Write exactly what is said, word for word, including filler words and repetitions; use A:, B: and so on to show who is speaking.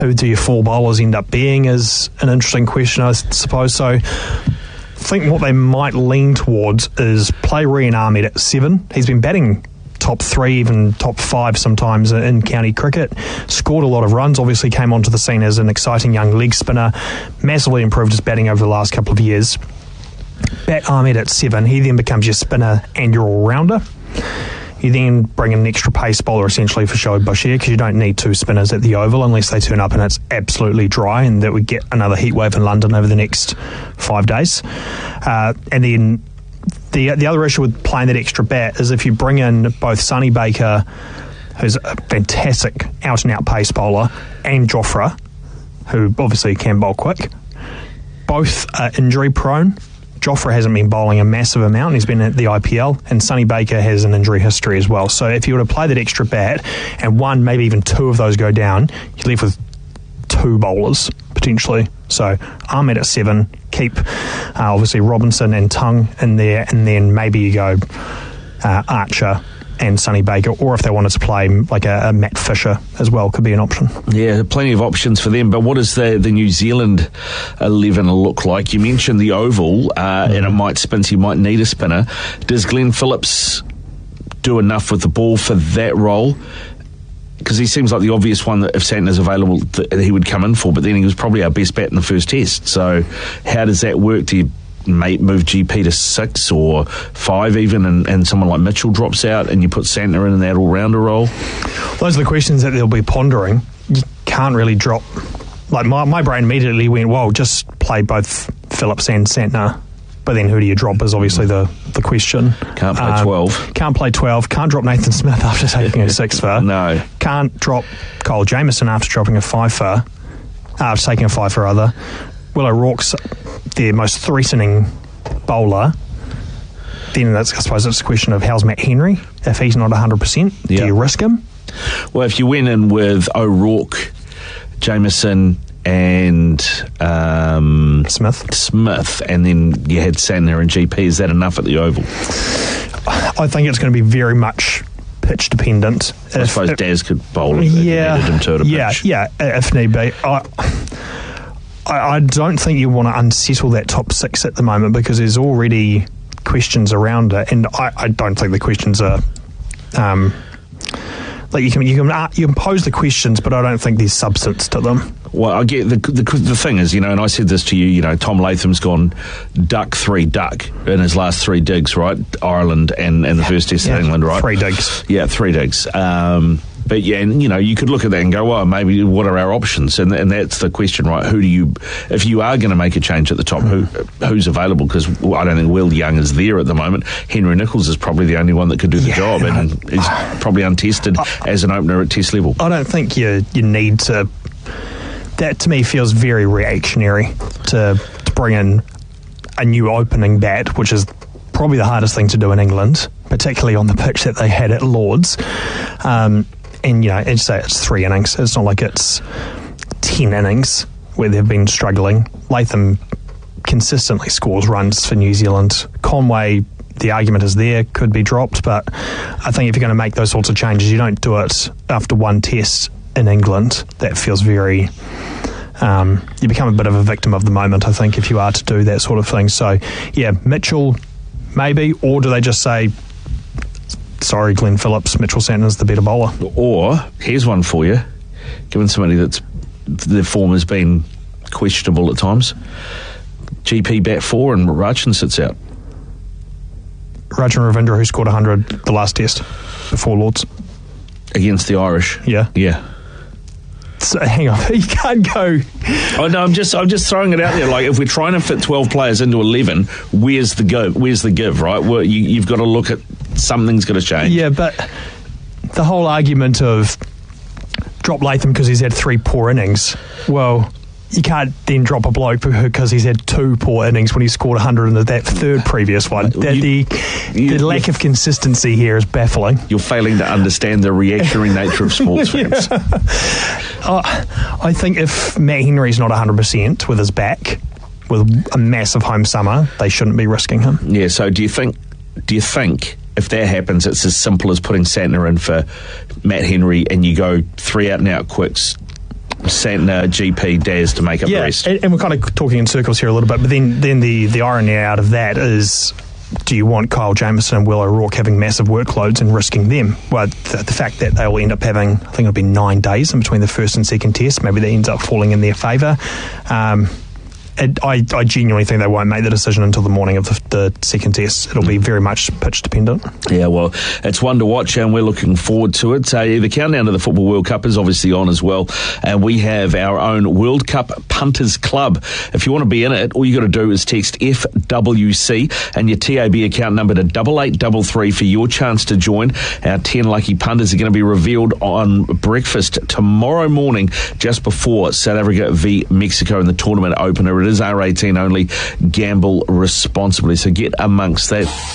A: who do your four bowlers end up being is an interesting question, I suppose. So I think what they might lean towards is play Rian Ahmed at seven. He's been batting top three, even top five sometimes in county cricket. Scored a lot of runs, obviously came onto the scene as an exciting young leg spinner. Massively improved his batting over the last couple of years. Bat Ahmed at seven. He then becomes your spinner and your all-rounder. You then bring in an extra pace bowler essentially for Shoaib Bashir, because you don't need two spinners at the Oval unless they turn up and it's absolutely dry, and that we get another heat wave in London over the next five days. Uh, and then the the other issue with playing that extra bat is if you bring in both Sonny Baker, who's a fantastic out-and-out pace bowler, and Jofra, who obviously can bowl quick, both are injury-prone. Jofra hasn't been bowling a massive amount. He's been at the I P L, and Sonny Baker has an injury history as well. So if you were to play that extra bat, and one, maybe even two of those go down, you're left with two bowlers, potentially. So Ahmed at seven, keep uh, obviously Robinson and Tongue in there, and then maybe you go uh, Archer and Sonny Baker, or if they wanted to play like a, a Matt Fisher as well, could be an option.
B: Yeah, plenty of options for them. But what does the, the New Zealand eleven look like? You mentioned the Oval, uh, mm. and it might spin, so you might need a spinner. Does Glenn Phillips do enough with the ball for that role? Because he seems like the obvious one that if Santner's available, that he would come in for, but then he was probably our best bat in the first test. So how does that work? Do you may move G P to six or five even, and, and someone like Mitchell drops out and you put Santner in in that all-rounder role?
A: Those are the questions that they'll be pondering. You can't really drop... Like, my, my brain immediately went, well, just play both Phillips and Santner. But then who do you drop is obviously the, the question.
B: Can't play
A: um,
B: twelve.
A: Can't play twelve. Can't drop Nathan Smith after taking a six for.
B: No.
A: Can't drop Kyle Jamieson after dropping a five for. Uh, after taking a five for, rather. Willow Rourke's their most threatening bowler. Then that's, I suppose it's a question of how's Matt Henry? If he's not one hundred percent,
B: yeah.
A: do you risk him?
B: Well, if you went in with O'Rourke, Jamieson and um,
A: Smith,
B: Smith, and then you had Santner and G P, is that enough at the Oval?
A: I think it's going to be very much pitch dependent.
B: I
A: if,
B: suppose
A: if,
B: Daz could bowl if
A: yeah,
B: needed him to at a
A: yeah,
B: pitch.
A: Yeah, if need be. I, I, I don't think you want to unsettle that top six at the moment, because there's already questions around it, and I, I don't think the questions are... Um, like you can you can uh, you can pose the questions, but I don't think there's substance to them.
B: Well, I get the, the the thing is, you know, and I said this to you, you know, Tom Latham's gone duck three duck in his last three digs, right? Ireland and, and the first test
A: yeah,
B: in England, right?
A: Three digs.
B: Yeah, three digs. Um, but yeah, and you know, you could look at that and go, well, maybe what are our options? And and that's the question, right? Who do you, if you are going to make a change at the top, who who's available? Because I don't think Will Young is there at the moment. Henry Nicholls is probably the only one that could do the
A: yeah,
B: job,
A: no,
B: and is probably untested
A: I,
B: as an opener at test level.
A: I don't think you you need to. That to me feels very reactionary to, to bring in a new opening bat, which is probably the hardest thing to do in England, particularly on the pitch that they had at Lord's. Um, and, you know, as say it's three innings. It's not like it's ten innings where they've been struggling. Latham consistently scores runs for New Zealand. Conway, the argument is there, could be dropped, but I think if you're going to make those sorts of changes, you don't do it after one test in England. That feels very... Um, you become a bit of a victim of the moment, I think, if you are to do that sort of thing. So, yeah, Mitchell, maybe, or do they just say, sorry, Glenn Phillips, Mitchell Santner's the better bowler?
B: Or, here's one for you, given somebody that's their form has been questionable at times, G P bat four and Rachin sits out.
A: Rajan Ravindra, who scored one hundred the last test before Lords.
B: Against the Irish.
A: Yeah.
B: Yeah.
A: So, hang on, you can't go.
B: Oh no, I'm just I'm just throwing it out there. Like, if we're trying to fit twelve players into eleven, where's the go? Where's the give? Right? Well, you, you've got to look at something's got to change.
A: Yeah, but the whole argument of drop Latham because he's had three poor innings. Well, you can't then drop a bloke because he's had two poor innings when he scored one hundred in that third previous one. The,
B: you,
A: the,
B: you,
A: the lack of consistency here is baffling.
B: You're failing to understand the reactionary nature of sports fans.
A: Yeah. uh, I think if Matt Henry's not one hundred percent with his back, with a massive home summer, they shouldn't be risking him.
B: Yeah, so do you think, do you think if that happens, it's as simple as putting Santner in for Matt Henry and you go three out and out quicks, Santner, G P, Daz to make up the
A: Yeah,
B: rest.
A: and, and we're kind of talking in circles here a little bit, but then, then the, the irony out of that is, do you want Kyle Jamieson and Will O'Rourke having massive workloads and risking them? Well, the, the fact that they will end up having, I think it'll be nine days in between the first and second test, maybe that ends up falling in their favour. Um, it, I, I genuinely think they won't make the decision until the morning of the, the second test. It'll be very much pitch dependent.
B: Yeah, well, it's one to watch, and we're looking forward to it. Uh, the countdown to the Football World Cup is obviously on as well, and we have our own World Cup Punters Club. If you want to be in it, all you got to do is text F W C and your T A B account number to double eight double three for your chance to join. Our ten lucky punters are going to be revealed on breakfast tomorrow morning, just before South Africa v Mexico in the tournament opener. It is R eighteen only. Gamble responsibly, so get amongst that.